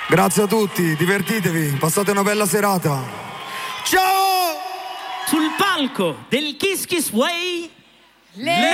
Grazie a tutti, divertitevi, passate una bella serata. Ciao! Sul palco del Kiss Kiss Way,